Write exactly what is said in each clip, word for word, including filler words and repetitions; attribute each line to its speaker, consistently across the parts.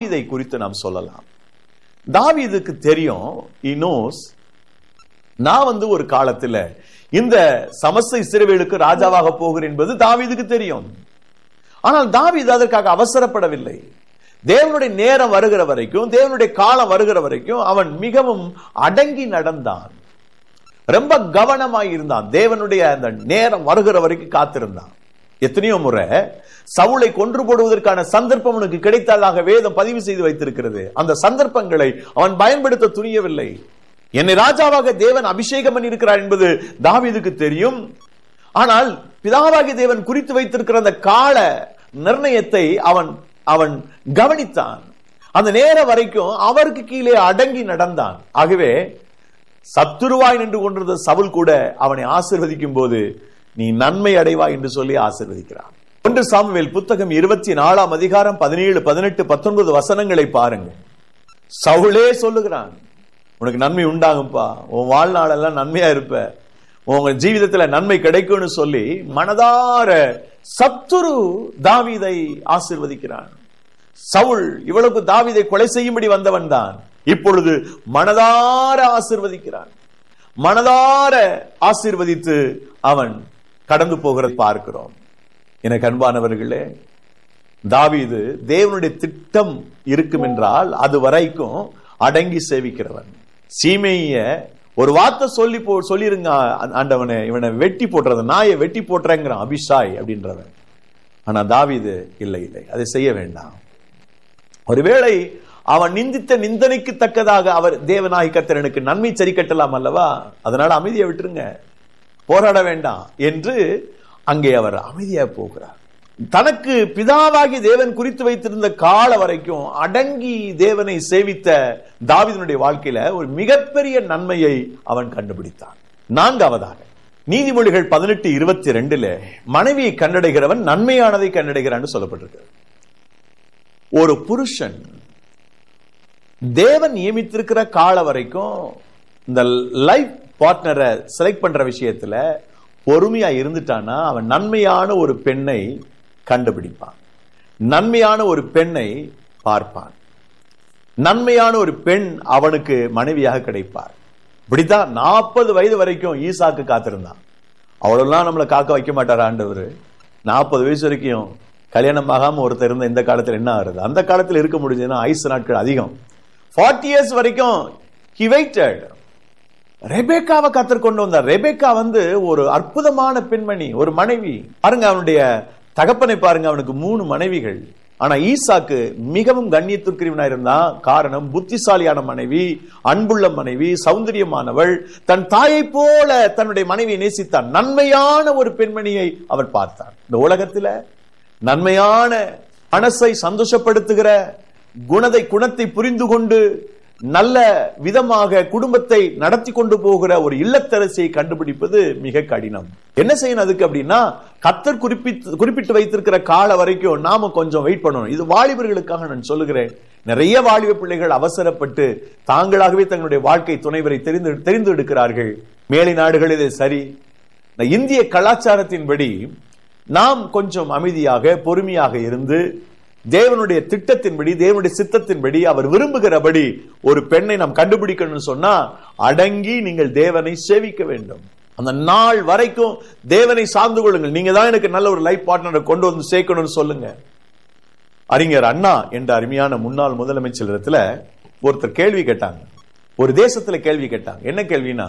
Speaker 1: தாவீதை குறித்து நாம் சொல்லலாம். தாவீதுக்கு தெரியும், he knows, நான் வந்து ஒரு காலத்துல இந்த சமஸ்த இஸ்ரவேலுக்கு ராஜாவாக போகிறேன் என்பது தாவீதுக்கு தெரியும். ஆனால் தாவீது அதற்காக அவசரப்படவில்லை. தேவனுடைய நேரம் வருகிற வரைக்கும், தேவனுடைய காலம் வருகிற வரைக்கும் அவன் மிகவும் அடங்கி நடந்தான், ரொம்ப கவனமாய் இருந்தான். தேவனுடைய அந்த நேரம் வருகிற வரைக்கும் காத்திருந்தான். எத்தனையோ முறை சவுலை கொன்று போடுவதற்கான சந்தர்ப்பம் அவனுக்கு கிடைத்ததாக வேதம் பதிவு செய்து வைத்திருக்கிறது. அந்த சந்தர்ப்பங்களை அவன் பயன்படுத்த துணியவில்லை. என்னை ராஜாவாக தேவன் அபிஷேகம் பண்ணி இருக்கிறார் என்பது தாவீதுக்கு தெரியும். ஆனால் பிதாவாகிய தேவன் குறித்து வைத்திருக்கிற அந்த கால நிர்ணயத்தை அவன் அவன் கவனித்தான். அந்த நேரம் வரைக்கும் அவருக்கு கீழே அடங்கி நடந்தான். ஆகவே சத்துருவாய் நின்று கொண்டிருந்த சவுல் கூட அவனை ஆசீர்வதிக்கும் போது நீ நன்மை அடைவாய் என்று சொல்லி ஆசீர்வதிக்கிறான். ஒன்று சாமுவேல் புத்தகம் இருபத்தி நாலாம் அதிகாரம் பதினேழு பதினெட்டு பத்தொன்பது வசனங்களை பாருங்க. சவுலே சொல்லுகிறான், உனக்கு நன்மை உண்டாகும்பா, உன் வாழ்நாளெல்லாம் நன்மையா இருப்ப, உங்க ஜீவிதத்துல நன்மை கிடைக்கும்னு சொல்லி மனதார சத்துரு தாவீதை ஆசீர்வதிக்கிறான். சவுல் இவ்வளவு தாவீதை கொலை செய்யும்படி வந்தவன் தான், இப்பொழுது மனதார ஆசீர்வதிக்கிறான். மனதார ஆசீர்வதித்து அவன் கடந்து போகிறதை பார்க்கிறோம். எனக்கு அன்பானவர்களே, தாவீது தேவனுடைய திட்டம் இருக்கும் என்றால் அது வரைக்கும் அடங்கி சேவிக்கிறவன். சீமைய ஒரு வார்த்தை சொல்லி போ சொல்லிருங்க ஆண்டவனை, இவனை வெட்டி போட்டுறது, நாயை வெட்டி போட்டுறேங்கிறான் அபிஷாய் அப்படின்றவன். ஆனா தாவீது இல்லை இல்லை, அதை செய்ய வேண்டாம். ஒருவேளை அவன் நிந்தித்த நிந்தனைக்கு தக்கதாக அவர் தேவனாகி கர்த்தர் எனக்கு நன்மை சரி கட்டலாம் அல்லவா, அதனால அமைதியை விட்டுருங்க, போராட வேண்டாம் என்று அங்கே அவர் அமைதியா போகிறார். தனக்கு பிதாவாகி தேவன் குறித்து வைத்திருந்த கால வரைக்கும் அடங்கி தேவனை சேவித்த தாவீதுனுடைய வாழ்க்கையில ஒரு மிகப்பெரிய நன்மையை அவன் கண்டுபிடித்தான். நான்காவதாக நீதிமொழிகள் பதினெட்டு இருபத்தி ரெண்டுல மனைவியை கண்டடைகிறவன் நன்மையானதை கண்டடைகிறான்னு சொல்லப்பட்டிருக்கு. ஒரு புருஷன் தேவன் நியமித்திருக்கிற கால வரைக்கும் இந்த லைஃப் பார்ட்னரை செலக்ட் பண்ற விஷயத்துல பொறுமையா இருந்துட்டானா அவன் நன்மையான ஒரு பெண்ணை கண்டுபிடிப்பான், நன்மையான ஒரு பெண்ணை பார்ப்பான், நன்மையான ஒரு பெண் அவனுக்கு மனைவியாக கிடைப்பார். இப்படித்தான் நாற்பது வயது வரைக்கும் ஈசாக்கு காத்திருந்தான். அவ்வளவுலாம் நம்மளை காக்க வைக்க மாட்டார் ஆண்டவர். நாற்பது வயசு வரைக்கும் கல்யாணம் ஆகாம ஒருத்தர் இருந்த இந்த காலத்துல என்ன ஆகுது, அந்த காலத்துல இருக்க முடிஞ்சதுன்னா ஐஸ் நாட்கள் அதிகம். ஃபார்ட்டி இயர்ஸ் வரைக்கும் he waited. ரெபேக்காவை கத்தர் கொண்டு வந்தார். ரெபேக்கா வந்து ஒரு அற்புதமான பெண்மணி, ஒரு மனைவி. பாருங்க, அவனுடைய தகப்பனை பாருங்க, அவனுக்கு மூணு மனைவிகள். ஆனா ஈசாக்கு மிகவும் கண்ணியத்திற்குரியவனா இருந்தான். காரணம், புத்திசாலியான மனைவி, அன்புள்ள மனைவி, சௌந்தரியமானவள், தன் தாயை போல தன்னுடைய மனைவியை நேசித்தான். நன்மையான ஒரு பெண்மணியை அவர் பார்த்தார். இந்த உலகத்துல நன்மையான மனசை சந்தோஷப்படுத்துகிற குணத்தை குணத்தை புரிந்து கொண்டு நல்ல விதமாக குடும்பத்தை நடத்தி கொண்டு போகிற ஒரு இல்லத்தரசியை கண்டுபிடிப்பது மிக கடினம். என்ன செய்யணும் அதுக்கு அப்படின்னா, கர்த்தர் குறிப்பிட்டு குறிப்பிட்டு வைத்திருக்கிற கால வரைக்கும் நாம கொஞ்சம் வெயிட் பண்ணணும். இது வாலிபர்களுக்காக நான் சொல்லுகிறேன். நிறைய வாலிப பிள்ளைகள் அவசரப்பட்டு தாங்களாகவே தங்களுடைய வாழ்க்கை துணைவரை தெரிந்து தெரிந்து எடுக்கிறார்கள். மேலை நாடுகளில் சரி, இந்திய கலாச்சாரத்தின்படி நாம் கொஞ்சம் அமைதியாக பொறுமையாக இருந்து தேவனுடைய திட்டத்தின்படி, தேவனுடைய சித்தத்தின்படி, அவர் விரும்புகிறபடி ஒரு பெண்ணை நாம் கண்டுபிடிக்கணும்னு சொன்னா அடங்கி நீங்கள் தேவனை சேவிக்க வேண்டும். அந்த நாள் வரைக்கும் தேவனை சார்ந்து கொள்ளுங்கள். நீங்க தான் எனக்கு நல்ல ஒரு லைஃப் பார்ட்னரை கொண்டு வந்து சேர்க்கணும்னு சொல்லுங்க. அறிஞர் அண்ணா என்ற அருமையான முன்னாள் முதலமைச்சர் இடத்துல ஒருத்தர் கேள்வி கேட்டாங்க, ஒரு தேசத்துல கேள்வி கேட்டாங்க. என்ன கேள்வினா,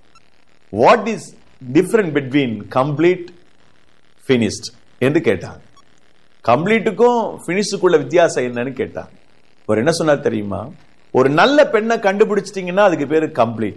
Speaker 1: what is different between complete finished என்று கேட்டாங்க. கம்ப்ளீட்டுக்கும் பினிஷுக்குள்ள வித்தியாசம் என்னன்னு கேட்டாங்க. அவர் என்ன சொன்னார் தெரியுமா, ஒரு நல்ல பெண்ணை கண்டுபிடிச்சிட்டீங்கன்னா அதுக்கு பேரு கம்ப்ளீட்,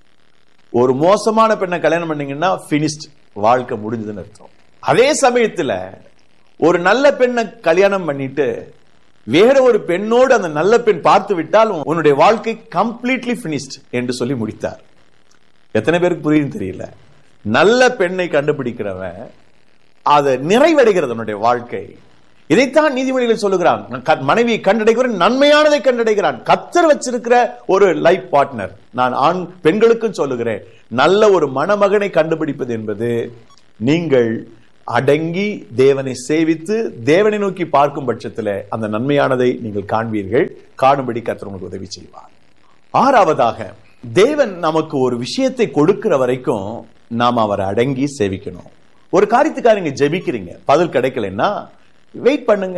Speaker 1: ஒரு மோசமான பெண்ணை கல்யாணம் பண்ணீங்கன்னா பினிஷ்ட், வாழ்க்கை முடிஞ்சதுன்னு அர்த்தம். அதே சமயத்துல ஒரு நல்ல பெண்ணை கல்யாணம் பண்ணிட்டு வேற ஒரு பெண்ணோடு அந்த நல்ல பெண் பார்த்து விட்டால் உன்னுடைய வாழ்க்கை கம்ப்ளீட்லி பினிஷ்ட் என்று சொல்லி முடித்தார். எத்தனை பேருக்கு புரியுதுன்னு தெரியல. நல்ல பெண்ணை கண்டுபிடிக்கிறவன் அது நிறைவடைகிறது அவனுடைய வாழ்க்கை. இதைத்தான் நீதிமொழிகள் சொல்லுகிறான். மனைவியை கண்டடைகிறவன் நன்மையானதை கண்டடைகிறான். கர்த்தர் வச்சிருக்கிற ஒரு லைஃப் பார்ட்னர். நான் ஆண் பெண்களுக்கும் சொல்லுகிறேன், நல்ல ஒரு மணமகனை கண்டுபிடிப்பது என்பது நீங்கள் அடங்கி தேவனை சேவித்து தேவனை நோக்கி பார்க்கும் பட்சத்தில் அந்த நன்மையானதை நீங்கள் காண்பீர்கள். காணும்படி கர்த்தர் உங்களுக்கு உதவி செய்வார். ஆறாவதாக, தேவன் நமக்கு ஒரு விஷயத்தை கொடுக்கிற வரைக்கும் நாம் அவரை அடங்கி சேவிக்கணும். ஒரு காரியத்துக்காக நீங்க ஜெபிக்கிறீங்க, பதில் கிடைக்கலன்னா வெயிட் பண்ணுங்க.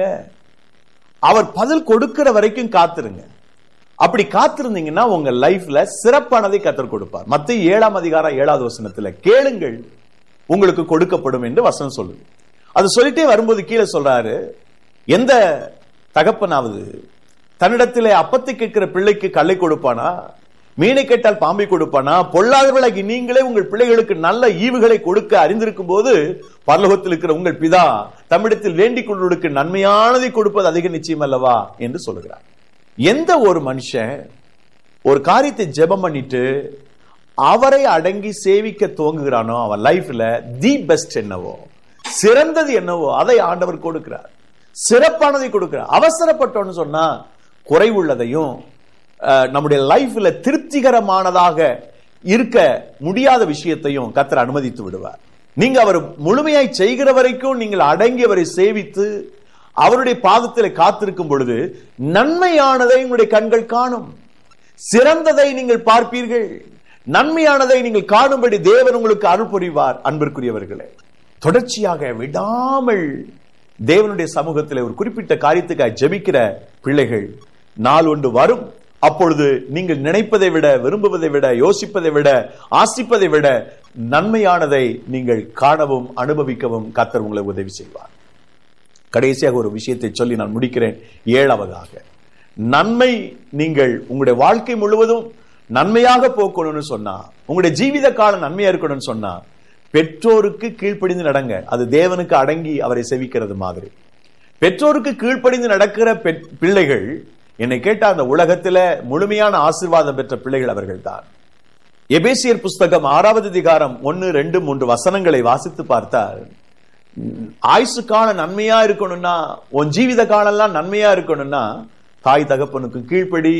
Speaker 1: அவர் பதில் கொடுக்கிற வரைக்கும் காத்துருங்க. அப்படி காத்திருந்தீங்கன்னா உங்க லைஃப்ல சிறப்பானதை கர்த்தர் கொடுப்பார். மத்தேயு ஏழாம் அதிகாரம் ஏழாவது வசனத்துல கேளுங்கள் உங்களுக்கு கொடுக்கப்படும் என்று வசனம் சொல்லுது. அது சொல்லிட்டே வரும்போது கீழே சொல்றாரு, எந்த தகப்பனாவது தன்னிடத்திலே அப்பத்தை கேட்கிற பிள்ளைக்கு கல்லை கொடுப்பானா? மீனை கேட்டால் பாம்பை கொடுப்பானா? பொல்லாதவர்களாகி நீங்களே உங்கள் பிள்ளைகளுக்கு நல்ல ஈவுகளை கொடுக்க அறிந்திருக்கும் போது பரலோகத்தில் இருக்கிற உங்கள் பிதா தம்மிடத்தில் வேண்டிக் கொள்வதற்கு நன்மையானதை கொடுப்பது அதிக நிச்சயம் அல்லவா என்று சொல்லுகிறார். எந்த ஒரு மனுஷன் ஒரு காரியத்தை ஜெபம் பண்ணிட்டு அவரை அடங்கி சேவிக்க துவங்குகிறானோ அவன் லைஃப்ல தி பெஸ்ட் என்னவோ, சிறந்தது என்னவோ அதை ஆண்டவர் கொடுக்கிறார், சிறப்பானதை கொடுக்கிறார். அவசரப்பட்டோன்னு சொன்னா குறைவுள்ளதையும் நம்முடைய லைஃப்ல திருப்திகரமானதாக இருக்க முடியாத விஷயத்தையும் கர்த்தர் அனுமதித்து விடுவார். நீங்க அவர் முழுமையாய் செய்கிற வரைக்கும் நீங்கள் அடங்கி அவரை சேவித்து அவருடைய பாதத்தில் காத்திருக்கும் பொழுது நன்மையானதை உங்களுடைய கண்கள் காணும், சிறந்ததை நீங்கள் பார்ப்பீர்கள். நன்மையானதை நீங்கள் காணும்படி தேவன் உங்களுக்கு அருள் புரிவார். அன்பிற்குரியவர்களே, தொடர்ச்சியாக விடாமல் தேவனுடைய சமூகத்தில் ஒரு குறிப்பிட்ட காரியத்துக்காக ஜெபிக்கிற பிள்ளைகள் நாள் ஒன்று வரும். அப்பொழுது நீங்கள் நினைப்பதை விட, விரும்புவதை விட, யோசிப்பதை விட, ஆசிப்பதை விட நன்மையானதை நீங்கள் காணவும் அனுபவிக்கவும் கர்த்தர் உங்களை உதவி செய்வார். கடைசியாக ஒரு விஷயத்தை சொல்லி நான் முடிக்கிறேன். ஏழாவதாக, நன்மை நீங்கள் உங்களுடைய வாழ்க்கை முழுவதும் நன்மையாக போக்கணும்னு சொன்னா, உங்களுடைய ஜீவித காலம் நன்மையா இருக்கணும்னு சொன்னா, பெற்றோருக்கு கீழ்ப்படிந்து நடங்க. அது தேவனுக்கு அடங்கி அவரை செவிக்கிறது மாதிரி. பெற்றோருக்கு கீழ்ப்படிந்து நடக்கிற பிள்ளைகள் என்னை கேட்ட அந்த உலகத்துல முழுமையான ஆசீர்வாதம் பெற்ற பிள்ளைகள் அவர்கள் தான். எபேசியர் புஸ்தகம் ஆறாவது அதிகாரம் ஒன்னு ரெண்டு மூன்று வசனங்களை வாசித்து பார்த்தால், ஆயுசு காலம் நன்மையா இருக்கணும்னா, உன் ஜீவித காலம் எல்லாம் நன்மையா இருக்கணும்னா தாய் தகப்பனுக்கு கீழ்ப்படி,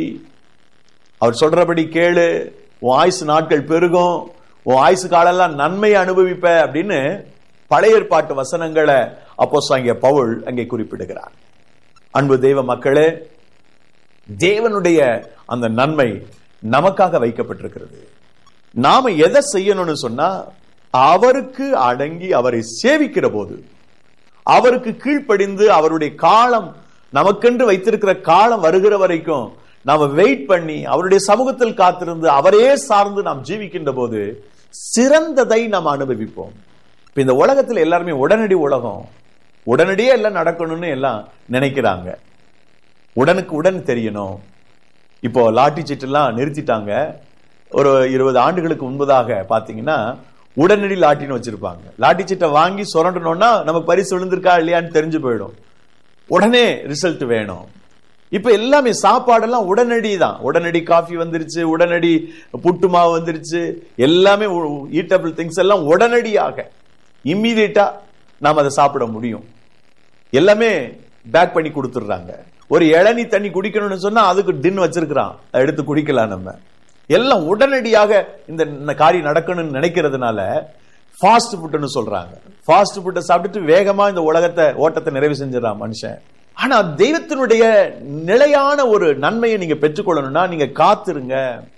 Speaker 1: அவர் சொல்றபடி கேளு, உன் ஆயுசு நாட்கள் பெருகும், உன் ஆயுசு காலம் எல்லாம் நன்மையை அனுபவிப்ப அப்படின்னு பழைய ஏற்பாட்டு வசனங்களை அப்போஸ்தலனாகிய பவுல் அங்கே குறிப்பிடுகிறார். அன்பு தெய்வ மக்களே, தேவனுடைய அந்த நன்மை நமக்காக வைக்கப்பட்டிருக்கிறது. நாம எதை செய்யணும்னு சொன்னா, அவருக்கு அடங்கி அவரை சேவிக்கிற போது, அவருக்கு கீழ்ப்படிந்து அவருடைய காலம் நமக்கென்று வைத்திருக்கிற காலம் வருகிற வரைக்கும் நாம வெயிட் பண்ணி அவருடைய சமூகத்தில் காத்திருந்து அவரே சார்ந்து நாம் ஜீவிக்கின்ற போது சிறந்ததை நாம் அனுபவிப்போம். இப்ப இந்த உலகத்தில் எல்லாருமே உடனடி உலகம், உடனடியே எல்லாம் நடக்கணும்னு எல்லாம் நினைக்கிறாங்க. உடனுக்கு உடன் தெரியணும். இப்போ லாட்டி சீட்டெல்லாம் நிறுத்திட்டாங்க. ஒரு இருபது ஆண்டுகளுக்கு முன்பதாக பாத்தீங்கன்னா உடனடி லாட்டின்னு வச்சிருப்பாங்க. லாட்டி சீட்டை வாங்கி சுரண்டணும்னா நமக்கு பரிசு விழுந்திருக்கா இல்லையான்னு தெரிஞ்சு போயிடும். உடனே ரிசல்ட் வேணும். இப்ப எல்லாமே சாப்பாடெல்லாம் உடனடி தான். உடனடி காஃபி வந்துருச்சு, உடனடி புட்டு மாவு வந்துருச்சு, எல்லாமே ஈட்டபிள் திங்ஸ் எல்லாம் உடனடியாக இம்மீடியட்டா நாம் அதை சாப்பிட முடியும். எல்லாமே பேக் பண்ணி கொடுத்துடுறாங்க. ஒரு இளநீ தண்ணி குடிக்கணும்னு சொன்னா அதுக்கு டின் வச்சிருக்கிறான், எடுத்து குடிக்கலாம். நம்ம எல்லாம் உடனடியாக இந்த காரியம் நடக்கணும்னு நினைக்கிறதுனால ஃபாஸ்ட் ஃபுட்னு சொல்றாங்க. ஃபாஸ்ட் ஃபுட்டை சாப்பிட்டுட்டு வேகமா இந்த உலகத்தை ஓட்டத்தை நிறைவு செஞ்சிடறான் மனுஷன். ஆனா தெய்வத்தினுடைய நிலையான ஒரு நன்மையை நீங்க பெற்றுக்கொள்ளணும்னா நீங்க காத்திருங்க.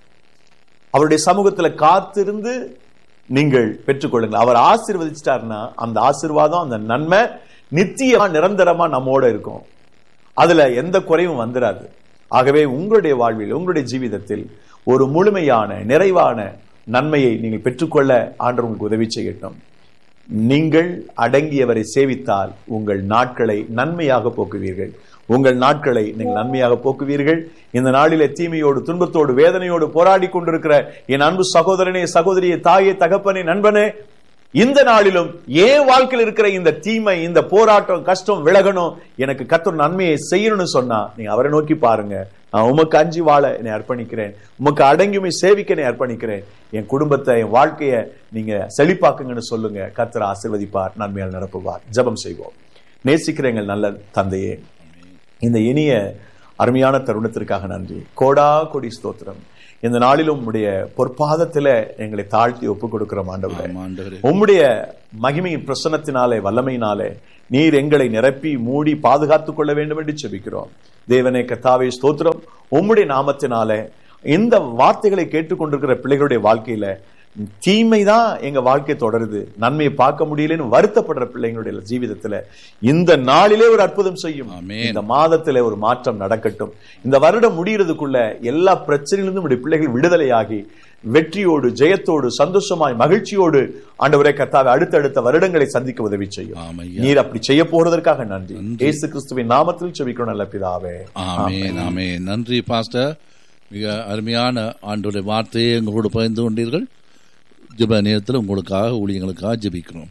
Speaker 1: அவருடைய சமூகத்துல காத்திருந்து நீங்கள் பெற்றுக்கொள்ளுங்க. அவர் ஆசீர்வதிச்சிட்டாருன்னா அந்த ஆசீர்வாதம், அந்த நன்மை நித்தியமா நிரந்தரமா நம்மோட இருக்கும். அதுல எந்த குறைவும் வந்துடாது. ஆகவே உங்களுடைய வாழ்வில், உங்களுடைய ஜீவிதத்தில் ஒரு முழுமையான நிறைவான நன்மையை நீங்கள் பெற்றுக்கொள்ள ஆண்டவர் உங்களுக்கு உதவி செய்யட்டும். நீங்கள் அடங்கியவரை சேவித்தால் உங்கள் நாட்களை நன்மையாக போக்குவீர்கள். உங்கள் நாட்களை நீங்கள் நன்மையாக போக்குவீர்கள். இந்த நாளிலே தீமையோடு, துன்பத்தோடு, வேதனையோடு போராடி கொண்டிருக்கிற என் அன்பு சகோதரனே, சகோதரியே, தாயே, தகப்பனே, நண்பனே, இந்த நாளிலும் ஏன் வாழ்க்கையில் இருக்கிற இந்த தீமை, இந்த போராட்டம், கஷ்டம் விலகணும், எனக்கு கர்த்தர் நன்மையை செய்யணும்னு சொன்னா நீங்க அவரை நோக்கி பாருங்க. நான் உமக்கு அஞ்சி வாழ என்னை அர்ப்பணிக்கிறேன், உமக்கு அடங்கியுமே சேவிக்க என்னை அர்ப்பணிக்கிறேன், என் குடும்பத்தை, என் வாழ்க்கையை நீங்க செழிப்பாக்குங்கன்னு சொல்லுங்க. கர்த்தர் ஆசீர்வதிப்பார், நன்மையால் நிரப்புவார். ஜெபம் செய்வோம். நேசிக்கிற எங்கள் நல்ல தந்தையே, இந்த இனிய அருமையான தருணத்திற்காக நன்றி. கோடா கொடி ஸ்தோத்திரம். இந்த நாளிலும் உம்முடைய பொற்பாதத்தில எங்களை தாழ்த்தி ஒப்புக் கொடுக்கிறோம் ஆண்டவரே. உம்முடைய மகிமையின் பிரசன்னத்தினாலே வல்லமையினாலே நீர் எங்களை நிரப்பி மூடி பாதுகாத்துக் கொள்ள வேண்டும் என்று செபிக்கிறோம். தேவனே கர்த்தாவே ஸ்தோத்திரம். உம்முடைய நாமத்தினாலே இந்த வார்த்தைகளை கேட்டுக்கொண்டிருக்கிற பிள்ளைகளுடைய வாழ்க்கையில தீமைதான் எங்க வாழ்க்கை தொடருது, நன்மையை பார்க்க முடியலன்னு வருத்தப்படுற பிள்ளைங்களுடைய ஜீவிதத்துல இந்த நாளிலே ஒரு அற்புதம் செய்யும். இந்த மாதத்திலே ஒரு மாற்றம் நடக்கட்டும். இந்த வருடம் முடிகிறதுக்குள்ள எல்லா பிரச்சனையிலிருந்தும் உடைய பிள்ளைகள் விடுதலையாகி வெற்றியோடு ஜெயத்தோடு சந்தோஷமாய் மகிழ்ச்சியோடு ஆண்டவரே கர்த்தாவே அடுத்தடுத்த வருடங்களை சந்திக்க உதவி செய்யும். நீர் அப்படி செய்ய போறதற்காக நன்றி. இயேசு கிறிஸ்துவின் நாமத்தில் ஜெபிக்கிறோம் நல்ல பிதாவே.
Speaker 2: ஆமென் ஆமென். நன்றி பாஸ்டர். மிக அருமையான ஆண்டவருடைய வார்த்தையை எங்களோடு பகிர்ந்து கொண்டீர்கள். ஜெப நேரத்தில் உங்களுக்காக ஊழியங்களுக்காக ஜெபிக்கிறோம்.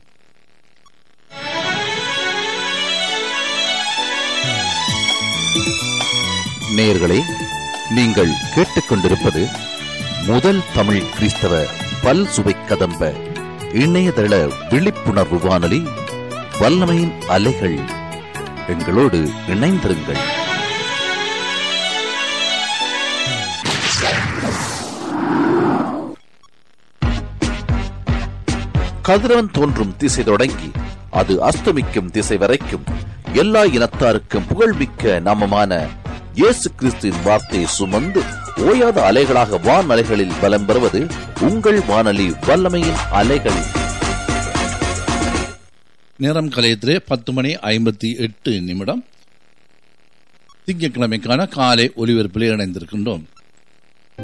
Speaker 3: நேயர்களே, நீங்கள் கேட்டுக்கொண்டிருப்பது முதல் தமிழ் கிறிஸ்தவ பல் சுவை கதம்ப இணையதள விழிப்புணர்வு வானொலி வல்லமையின் அலைகள். எங்களோடு இணைந்திருங்கள். கதிரவன் தோன்றும் திசை தொடங்கி அது அஸ்தமிக்கும் திசை வரைக்கும் எல்லா இனத்தாருக்கும் புகழ்மிக்க நாமமான இயேசு கிறிஸ்துவின் வார்த்தையை சுமந்து ஓயாத அலைகளாக வான் அலைகளில் பலம் பெறுவது உங்கள் வானொலி வல்லமையின் அலைகள்.
Speaker 2: நேரம் கலையத்திலே பத்து மணி ஐம்பத்தி எட்டு நிமிடம். திங்கட்கிழமைக்கான காலை ஒலிபரப்பிலே இணைந்திருக்கின்றோம்.